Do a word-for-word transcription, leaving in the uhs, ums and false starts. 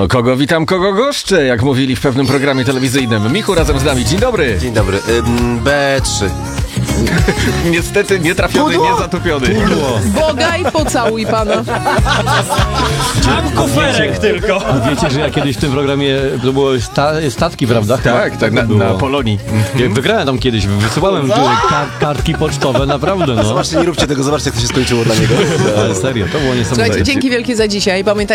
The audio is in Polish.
No kogo witam, kogo goszczę, jak mówili w pewnym programie telewizyjnym. Michu razem z nami, dzień dobry. Dzień dobry. Ym, B trzy. Niestety nietrafiony, niezatopiony. Bogaj, pocałuj pana. Mam kuferek tylko. Wiecie, że ja kiedyś w tym programie, to było sta, statki, prawda? Tak, tak, na, na Polonii. Ja wygrałem tam kiedyś, wysyłałem kar, kartki pocztowe, naprawdę, no. Zobaczcie, nie róbcie tego, zobaczcie, jak to się skończyło dla niego. Ale serio, to było niesamowite. Słuchajcie, dzięki wielkie za dzisiaj. Pamiętajcie,